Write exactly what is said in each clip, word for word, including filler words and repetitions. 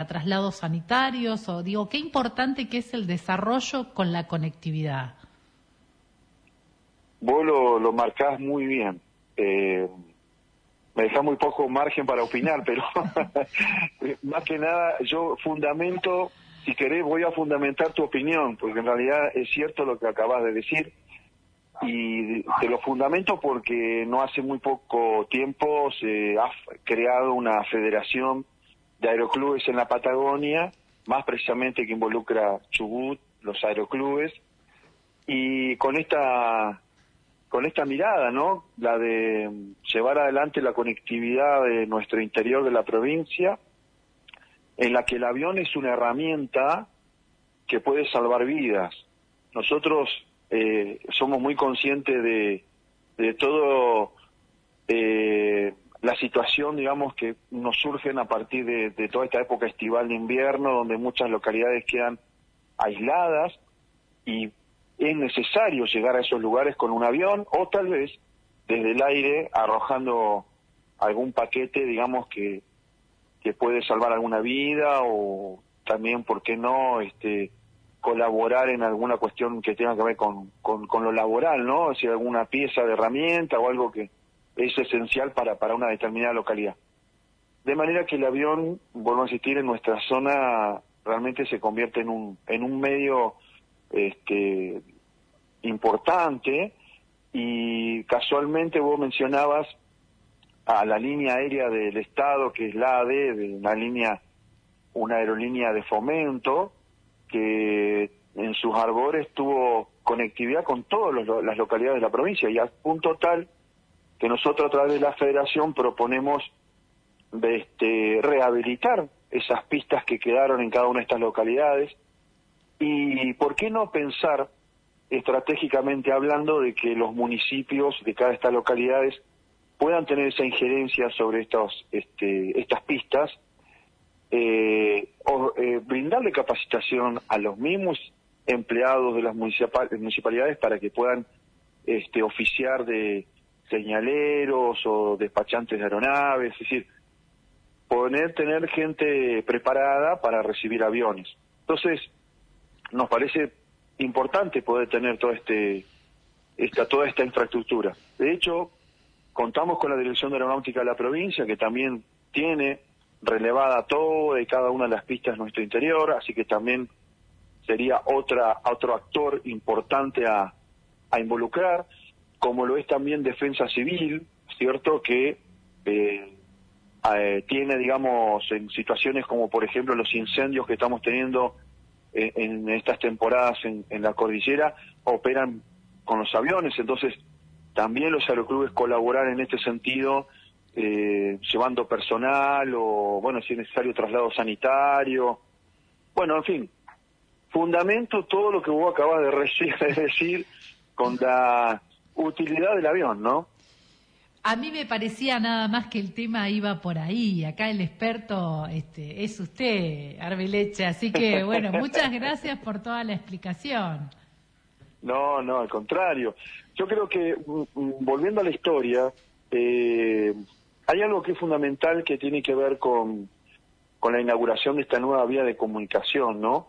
traslados sanitarios? O digo, qué importante que es el desarrollo con la conectividad. Vos lo, lo marcás muy bien. Eh, me dejás muy poco margen para opinar, pero más que nada yo fundamento, si querés voy a fundamentar tu opinión, porque en realidad es cierto lo que acabas de decir, y te lo fundamento porque no hace muy poco tiempo se ha creado una federación de aeroclubes en la Patagonia, más precisamente que involucra Chubut, los aeroclubes, y con esta con esta mirada, ¿no? La de llevar adelante la conectividad de nuestro interior de la provincia, en la que el avión es una herramienta que puede salvar vidas. Nosotros eh, somos muy conscientes de, de todo eh, la situación, digamos, que nos surgen a partir de, de toda esta época estival de invierno, donde muchas localidades quedan aisladas y es necesario llegar a esos lugares con un avión o tal vez desde el aire arrojando algún paquete, digamos, que, que puede salvar alguna vida, o también, ¿por qué no?, este, colaborar en alguna cuestión que tenga que ver con, con, con lo laboral, ¿no? Si alguna pieza de herramienta o algo que es esencial para, para una determinada localidad. De manera que el avión, vuelvo a insistir, en nuestra zona realmente se convierte en un, en un medio este importante, y casualmente vos mencionabas a la línea aérea del Estado, que es la A D, de una línea, una aerolínea de fomento, que en sus arbores tuvo conectividad con todas las localidades de la provincia, y al punto tal que nosotros a través de la federación proponemos de este, rehabilitar esas pistas que quedaron en cada una de estas localidades. Y ¿por qué no pensar, estratégicamente hablando, de que los municipios de cada de estas localidades puedan tener esa injerencia sobre estos, este, estas pistas, eh, o eh, brindarle capacitación a los mismos empleados de las municipal, municipalidades para que puedan este, oficiar de señaleros o despachantes de aeronaves, es decir, poder tener gente preparada para recibir aviones. Entonces, nos parece importante poder tener todo este, esta, toda esta infraestructura. De hecho, contamos con la Dirección de Aeronáutica de la provincia, que también tiene relevada toda y cada una de las pistas de nuestro interior, así que también sería otra otro actor importante a, a involucrar, como lo es también Defensa Civil, ¿cierto?, que eh, eh, tiene, digamos, en situaciones como, por ejemplo, los incendios que estamos teniendo en estas temporadas en, en la cordillera, operan con los aviones. Entonces también los aeroclubes colaborar en este sentido, eh, llevando personal o, bueno, si es necesario, traslado sanitario. Bueno, en fin, fundamento todo lo que vos acabas de decir, es decir, con la utilidad del avión, ¿no? A mí me parecía nada más que el tema iba por ahí. Acá el experto este, es usted, Arbeleche. Así que, bueno, muchas gracias por toda la explicación. No, no, al contrario. Yo creo que, volviendo a la historia, eh, hay algo que es fundamental que tiene que ver con, con la inauguración de esta nueva vía de comunicación, ¿no?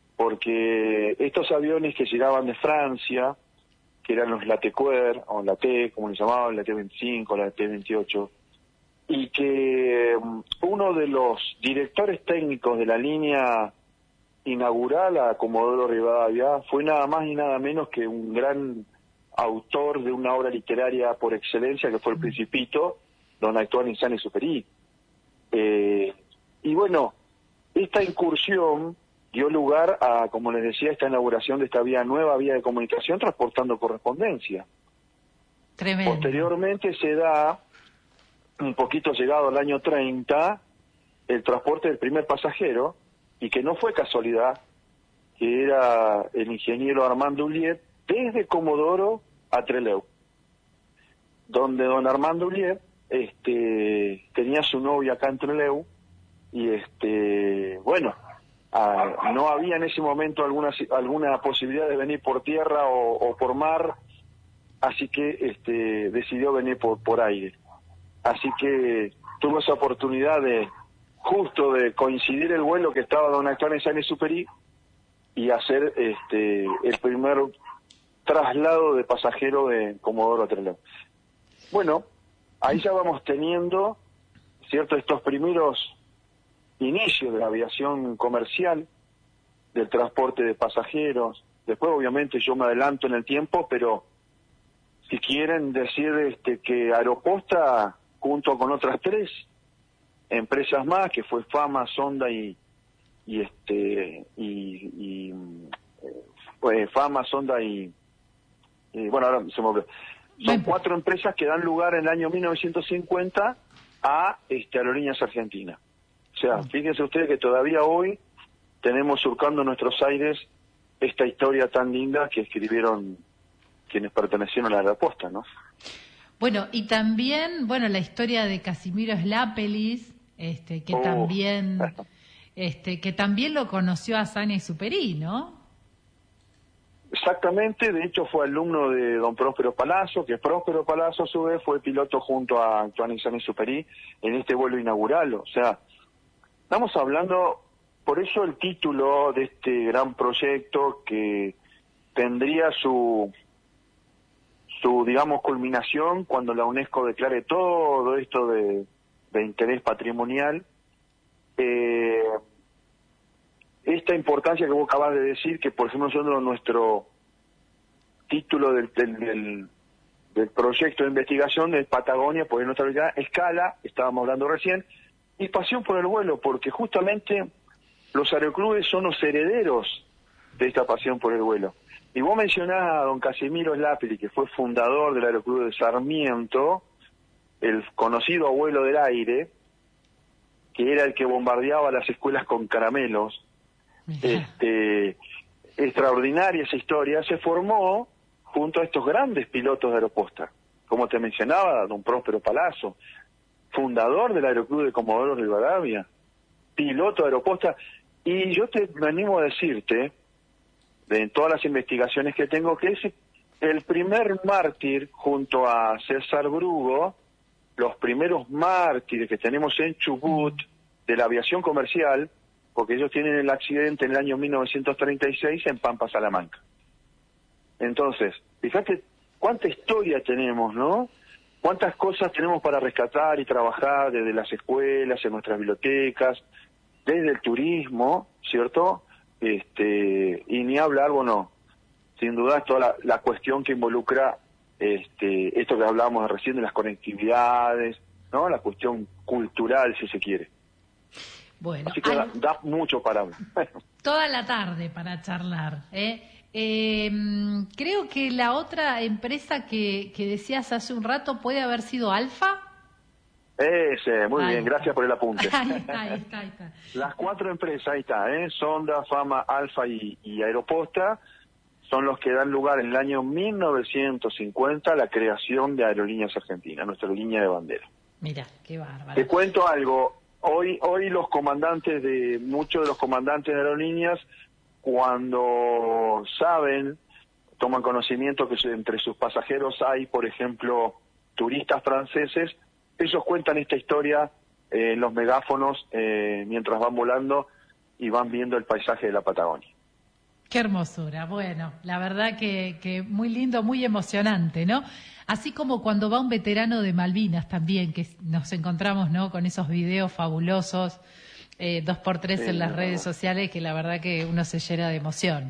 Porque estos aviones que llegaban de Francia, que eran los Latecoeur, o la T, como les llamaban, la T veinticinco, la T veintiocho, y que um, uno de los directores técnicos de la línea inaugural a Comodoro Rivadavia fue nada más y nada menos que un gran autor de una obra literaria por excelencia, que fue El Principito, don Antoine de Saint-Exupéry. Eh, y bueno, esta incursión dio lugar a, como les decía, esta inauguración de esta vía nueva vía de comunicación transportando correspondencia. Tremendo. Posteriormente se da, un poquito llegado al año treinta, el transporte del primer pasajero, y que no fue casualidad, que era el ingeniero Armando Ulliet, desde Comodoro a Trelew, donde don Armando Ulliet este, tenía su novia acá en Trelew, y este, bueno, Ah, no había en ese momento alguna alguna posibilidad de venir por tierra o, o por mar, así que este decidió venir por por aire. Así que tuvo esa oportunidad de justo de coincidir el vuelo que estaba don Actuar en Saint-Exupéry y hacer este el primer traslado de pasajero de Comodoro Trelew. Bueno, ahí ya vamos teniendo, cierto, estos primeros inicios de la aviación comercial, del transporte de pasajeros. Después, obviamente, yo me adelanto en el tiempo, pero si quieren decir este que Aeroposta, junto con otras tres empresas más, que fue Fama, Sonda y y este y, y eh, Fama, Sonda y, y bueno, ahora se me olvidó. Son cuatro empresas que dan lugar en el año mil novecientos cincuenta a este, Aerolíneas Argentinas. O sea, fíjense ustedes que todavía hoy tenemos surcando nuestros aires esta historia tan linda que escribieron quienes pertenecieron a la Aeroposta, ¿no? Bueno, y también, bueno, la historia de Casimiro Slapelis, este, que oh. también, este, que también lo conoció a Saint-Exupéry, ¿no? Exactamente, de hecho fue alumno de don Próspero Palazzo, que Próspero Palazzo a su vez fue piloto junto a Antoine Saint-Exupéry en este vuelo inaugural. O sea, estamos hablando, por eso el título de este gran proyecto que tendría su, su digamos, culminación cuando la UNESCO declare todo esto de, de interés patrimonial. Eh, esta importancia que vos acabas de decir, que por ejemplo nosotros nuestro título del, del, del, del proyecto de investigación es Patagonia, porque nuestra realidad, escala, estábamos hablando recién, y pasión por el vuelo, porque justamente los aeroclubes son los herederos de esta pasión por el vuelo. Y vos mencionás a don Casimiro Slapelis, que fue fundador del Aeroclub de Sarmiento, el conocido abuelo del aire, que era el que bombardeaba las escuelas con caramelos. Este, extraordinaria esa historia, se formó junto a estos grandes pilotos de Aeroposta, como te mencionaba, don Próspero Palazzo, fundador del Aeroclub de Comodoro Rivadavia, piloto de Aeroposta, y yo te me animo a decirte, de todas las investigaciones que tengo, que es el primer mártir junto a César Brugo, los primeros mártires que tenemos en Chubut de la aviación comercial, porque ellos tienen el accidente en el año mil novecientos treinta y seis en Pampa, Salamanca. Entonces, fíjate cuánta historia tenemos, ¿no? Cuántas cosas tenemos para rescatar y trabajar desde las escuelas, en nuestras bibliotecas, desde el turismo, ¿cierto? Este, y ni hablar, bueno, sin duda toda la, la cuestión que involucra este, esto que hablábamos recién de las conectividades, ¿no? La cuestión cultural, si se quiere. Bueno, así que hay... da, da mucho para hablar. Toda la tarde para charlar, ¿eh? Eh, creo que la otra empresa que, que decías hace un rato puede haber sido Alfa. Ese, muy ahí bien, está. Gracias por el apunte. Ahí está, ahí está, ahí está. Las cuatro empresas, ahí está, ¿eh? Sonda, Fama, Alfa y, y Aeroposta, son los que dan lugar en el año mil novecientos cincuenta a la creación de Aerolíneas Argentinas, nuestra línea de bandera. Mira, qué bárbaro. Te cuento algo, hoy hoy los comandantes de, muchos de los comandantes de aerolíneas, cuando saben, toman conocimiento que entre sus pasajeros hay, por ejemplo, turistas franceses, ellos cuentan esta historia eh, en los megáfonos eh, mientras van volando y van viendo el paisaje de la Patagonia. Qué hermosura. Bueno, la verdad que, que muy lindo, muy emocionante, ¿no? Así como cuando va un veterano de Malvinas también, que nos encontramos, ¿no? Con esos videos fabulosos, eh, dos por tres sí, en las redes sociales, que la verdad que uno se llena de emoción.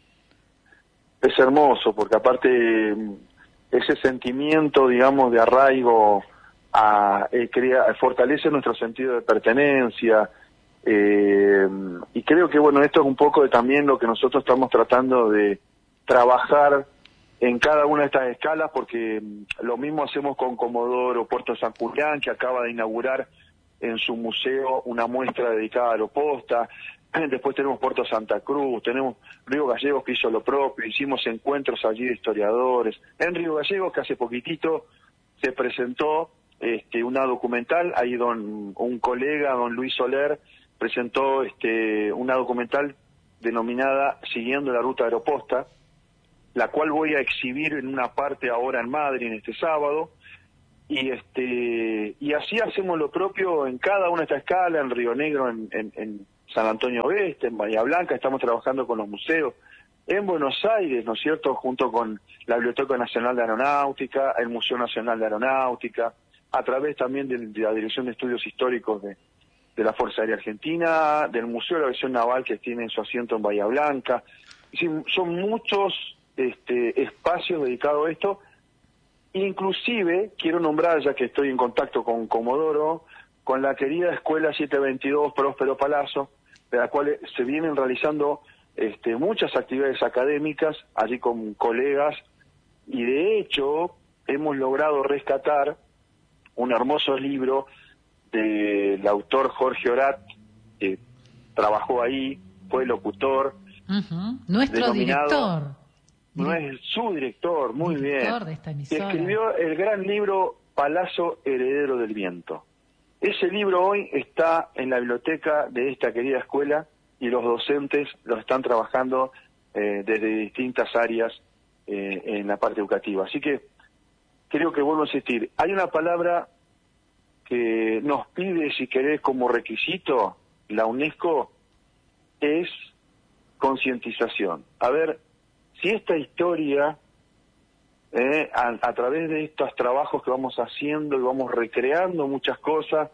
Es hermoso, porque aparte ese sentimiento, digamos, de arraigo a, eh, crea, fortalece nuestro sentido de pertenencia, eh, y creo que, bueno, esto es un poco de también lo que nosotros estamos tratando de trabajar en cada una de estas escalas, porque lo mismo hacemos con Comodoro Puerto San Julián, que acaba de inaugurar en su museo una muestra dedicada a Aeroposta. Después tenemos Puerto Santa Cruz, tenemos Río Gallegos, que hizo lo propio, hicimos encuentros allí de historiadores. En Río Gallegos, que hace poquitito se presentó este, una documental, ahí don, un colega, don Luis Soler, presentó este, una documental denominada Siguiendo la Ruta Aeroposta, la cual voy a exhibir en una parte ahora en Madrid, en este sábado, y este y así hacemos lo propio en cada una de estas escalas, en Río Negro, en, en, en San Antonio Oeste, en Bahía Blanca, estamos trabajando con los museos, en Buenos Aires, ¿no es cierto?, junto con la Biblioteca Nacional de Aeronáutica, el Museo Nacional de Aeronáutica, a través también de, de la Dirección de Estudios Históricos de, de la Fuerza Aérea Argentina, del Museo de la Aviación Naval que tiene su asiento en Bahía Blanca. Es decir, son muchos este, espacios dedicados a esto. Inclusive, quiero nombrar, ya que estoy en contacto con Comodoro, con la querida Escuela setecientos veintidós Próspero Palazzo, de la cual se vienen realizando este, muchas actividades académicas, allí con colegas, y de hecho hemos logrado rescatar un hermoso libro del autor Jorge Orat, que trabajó ahí, fue locutor. Uh-huh. Nuestro director. No es su director, muy director bien. De esta que escribió el gran libro Palazzo Heredero del Viento. Ese libro hoy está en la biblioteca de esta querida escuela y los docentes lo están trabajando eh, desde distintas áreas eh, en la parte educativa. Así que creo que vuelvo a insistir, hay una palabra que nos pide, si querés, como requisito la UNESCO, es concientización. A ver, si esta historia, eh, a, a través de estos trabajos que vamos haciendo y vamos recreando muchas cosas,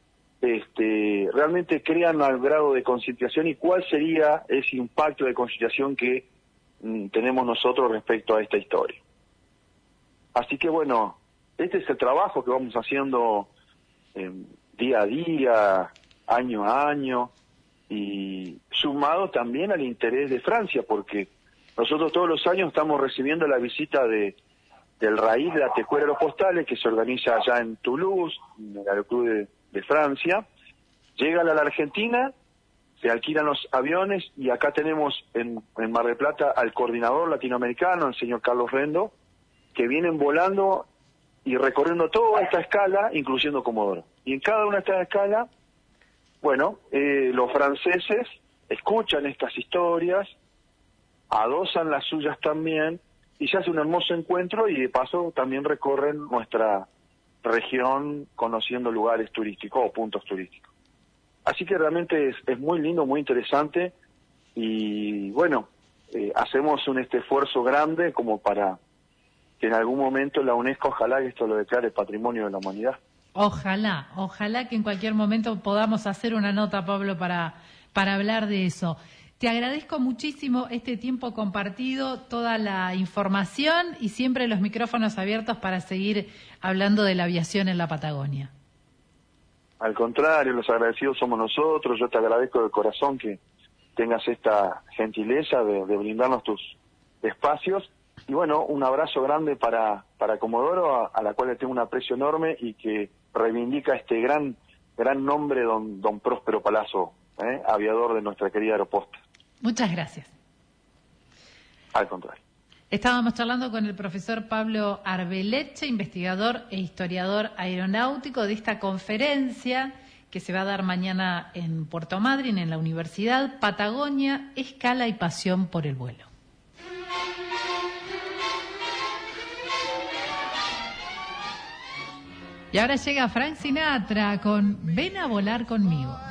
este, realmente crean al grado de concientización, y cuál sería ese impacto de concientización que mm, tenemos nosotros respecto a esta historia. Así que bueno, este es el trabajo que vamos haciendo eh, día a día, año a año, y sumado también al interés de Francia, porque nosotros todos los años estamos recibiendo la visita de del raíz de la Tecuera de los Postales, que se organiza allá en Toulouse, en el Aeroclub de, de Francia. Llegan a la Argentina, se alquilan los aviones, y acá tenemos en, en Mar del Plata al coordinador latinoamericano, el señor Carlos Rendo, que vienen volando y recorriendo toda esta escala, incluyendo Comodoro. Y en cada una de estas escalas, bueno, eh, los franceses escuchan estas historias, adosan las suyas también, y se hace un hermoso encuentro, y de paso también recorren nuestra región conociendo lugares turísticos o puntos turísticos. Así que realmente es, es muy lindo, muy interesante, y bueno, eh, hacemos un este esfuerzo grande como para que en algún momento la UNESCO, ojalá que esto lo declare Patrimonio de la Humanidad. Ojalá, ojalá que en cualquier momento podamos hacer una nota, Pablo, para, para hablar de eso. Te agradezco muchísimo este tiempo compartido, toda la información, y siempre los micrófonos abiertos para seguir hablando de la aviación en la Patagonia. Al contrario, los agradecidos somos nosotros. Yo te agradezco de corazón que tengas esta gentileza de, de brindarnos tus espacios. Y bueno, un abrazo grande para, para Comodoro, a, a la cual le tengo un aprecio enorme y que reivindica este gran gran nombre, don, don Próspero Palazzo, ¿eh? aviador de nuestra querida Aeroposta. Muchas gracias. Al contrario. Estábamos charlando con el profesor Pablo Arbeleche, investigador e historiador aeronáutico, de esta conferencia que se va a dar mañana en Puerto Madryn, en la Universidad Patagonia, Escala y Pasión por el Vuelo. Y ahora llega Frank Sinatra con Ven a volar conmigo.